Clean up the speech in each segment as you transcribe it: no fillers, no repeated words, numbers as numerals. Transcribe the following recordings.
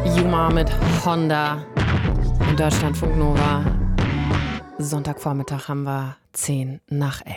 Yuma mit Honda in Deutschlandfunk Nova. Sonntagvormittag haben wir 10 nach 11.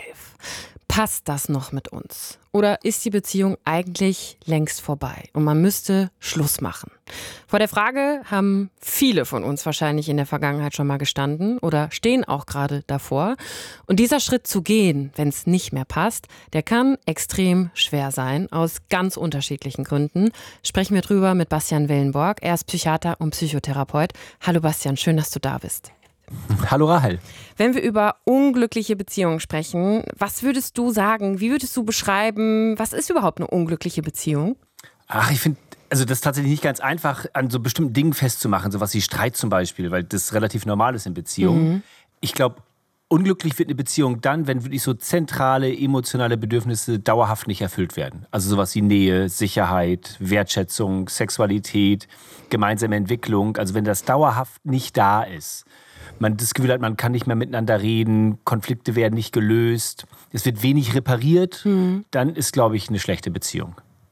Passt das noch mit uns? Oder ist die Beziehung eigentlich längst vorbei und man müsste Schluss machen? Vor der Frage haben viele von uns wahrscheinlich in der Vergangenheit schon mal gestanden oder stehen auch gerade davor. Und dieser Schritt zu gehen, wenn es nicht mehr passt, der kann extrem schwer sein, aus ganz unterschiedlichen Gründen. Sprechen wir drüber mit Bastian Wellenborg. Er ist Psychiater und Psychotherapeut. Hallo Bastian, schön, dass du da bist. Hallo Rahel. Wenn wir über unglückliche Beziehungen sprechen, was würdest du sagen? Wie würdest du beschreiben, was ist überhaupt eine unglückliche Beziehung? Ich finde, das ist tatsächlich nicht ganz einfach, an so bestimmten Dingen festzumachen, sowas wie Streit zum Beispiel, weil das relativ normal ist in Beziehungen. Ich glaube, unglücklich wird eine Beziehung dann, wenn wirklich so zentrale emotionale Bedürfnisse dauerhaft nicht erfüllt werden. Also sowas wie Nähe, Sicherheit, Wertschätzung, Sexualität, gemeinsame Entwicklung. Also wenn das dauerhaft nicht da ist. Man das Gefühl hat, man kann nicht mehr miteinander reden, Konflikte werden nicht gelöst, es wird wenig repariert, dann ist, glaube ich, eine schlechte Beziehung.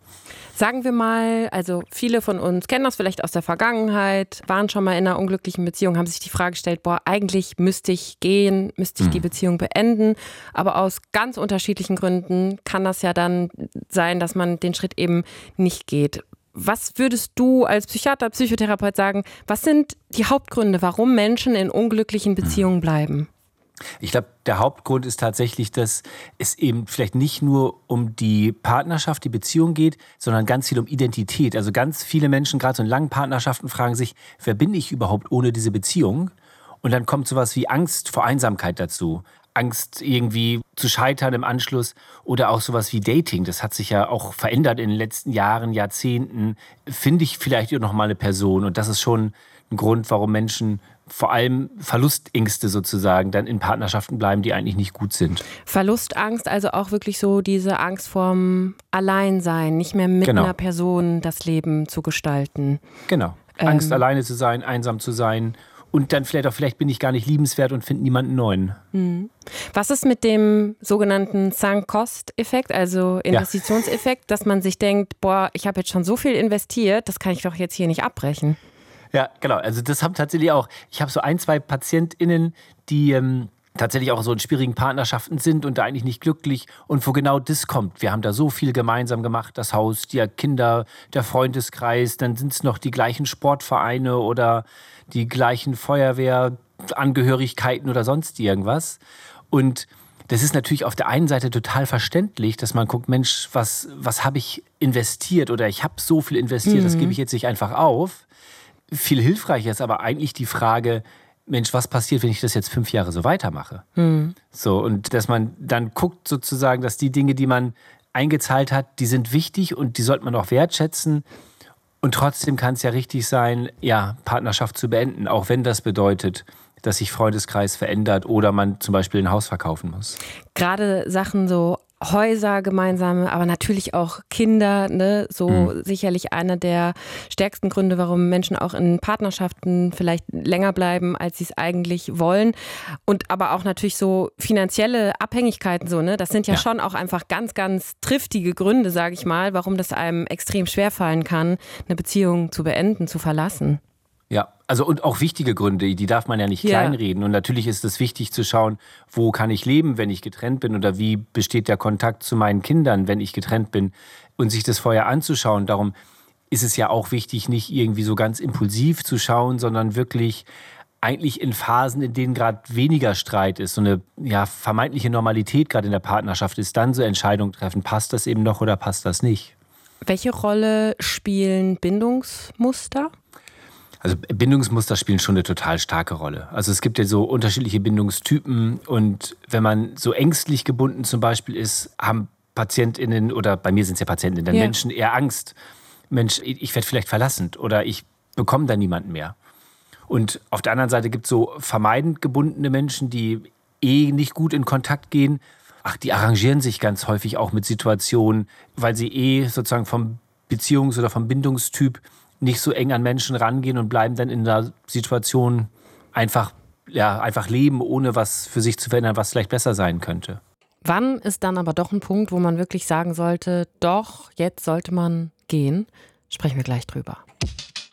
Sagen wir mal, also viele von uns kennen das vielleicht aus der Vergangenheit, waren schon mal in einer unglücklichen Beziehung, haben sich die Frage gestellt, eigentlich müsste ich gehen, müsste ich die Beziehung beenden. Aber aus ganz unterschiedlichen Gründen kann das ja dann sein, dass man den Schritt eben nicht geht. Was würdest du als Psychiater, Psychotherapeut sagen, was sind die Hauptgründe, warum Menschen in unglücklichen Beziehungen bleiben? Ich glaube, der Hauptgrund ist tatsächlich, dass es eben vielleicht nicht nur um die Partnerschaft, die Beziehung geht, sondern ganz viel um Identität. Also ganz viele Menschen, gerade so in langen Partnerschaften, fragen sich, wer bin ich überhaupt ohne diese Beziehung? Und dann kommt sowas wie Angst vor Einsamkeit dazu. Angst irgendwie zu scheitern im Anschluss oder auch sowas wie Dating. Das hat sich ja auch verändert in den letzten Jahren, Jahrzehnten. Finde ich vielleicht noch mal eine Person und das ist schon ein Grund, warum Menschen vor allem Verlustängste sozusagen dann in Partnerschaften bleiben, die eigentlich nicht gut sind. Verlustangst, also auch wirklich so diese Angst vorm Alleinsein, nicht mehr mit einer Person das Leben zu gestalten. Genau, Angst alleine zu sein, einsam zu sein. Und dann vielleicht bin ich gar nicht liebenswert und finde niemanden neuen. Was ist mit dem sogenannten Sunk-Cost-Effekt, also Investitionseffekt, dass man sich denkt, ich habe jetzt schon so viel investiert, das kann ich doch jetzt hier nicht abbrechen? Ja, genau. Also das haben tatsächlich auch, ich habe so 1-2 PatientInnen, die tatsächlich auch so in schwierigen Partnerschaften sind und da eigentlich nicht glücklich und wo genau das kommt. Wir haben da so viel gemeinsam gemacht, das Haus, die Kinder, der Freundeskreis, dann sind es noch die gleichen Sportvereine oder die gleichen Feuerwehrangehörigkeiten oder sonst irgendwas. Und das ist natürlich auf der einen Seite total verständlich, dass man guckt, Mensch, was habe ich investiert oder ich habe so viel investiert, das gebe ich jetzt nicht einfach auf. Viel hilfreicher ist aber eigentlich die Frage, Mensch, was passiert, wenn ich das jetzt 5 Jahre so weitermache? So, und dass man dann guckt sozusagen, dass die Dinge, die man eingezahlt hat, die sind wichtig und die sollte man auch wertschätzen. Und trotzdem kann es ja richtig sein, Partnerschaft zu beenden, auch wenn das bedeutet, dass sich Freundeskreis verändert oder man zum Beispiel ein Haus verkaufen muss. Gerade Sachen so Häuser gemeinsame, aber natürlich auch Kinder, ne? Sicherlich einer der stärksten Gründe, warum Menschen auch in Partnerschaften vielleicht länger bleiben, als sie es eigentlich wollen. Und aber auch natürlich so finanzielle Abhängigkeiten, das sind ja schon auch einfach ganz, ganz triftige Gründe, sage ich mal, warum das einem extrem schwerfallen kann, eine Beziehung zu beenden, zu verlassen. Ja, also und auch wichtige Gründe, die darf man ja nicht kleinreden. Und natürlich ist es wichtig zu schauen, wo kann ich leben, wenn ich getrennt bin oder wie besteht der Kontakt zu meinen Kindern, wenn ich getrennt bin und sich das vorher anzuschauen. Darum ist es ja auch wichtig, nicht irgendwie so ganz impulsiv zu schauen, sondern wirklich eigentlich in Phasen, in denen gerade weniger Streit ist, so eine vermeintliche Normalität gerade in der Partnerschaft ist, dann so Entscheidungen treffen, passt das eben noch oder passt das nicht. Welche Rolle spielen Bindungsmuster? Also Bindungsmuster spielen schon eine total starke Rolle. Also es gibt ja so unterschiedliche Bindungstypen und wenn man so ängstlich gebunden zum Beispiel ist, haben PatientInnen oder bei mir sind es ja PatientInnen, Menschen eher Angst. Mensch, ich werde vielleicht verlassen oder ich bekomme da niemanden mehr. Und auf der anderen Seite gibt es so vermeidend gebundene Menschen, die nicht gut in Kontakt gehen. Die arrangieren sich ganz häufig auch mit Situationen, weil sie sozusagen vom Beziehungs- oder vom Bindungstyp nicht so eng an Menschen rangehen und bleiben dann in der Situation einfach leben, ohne was für sich zu verändern, was vielleicht besser sein könnte. Wann ist dann aber doch ein Punkt, wo man wirklich sagen sollte, doch, jetzt sollte man gehen? Sprechen wir gleich drüber.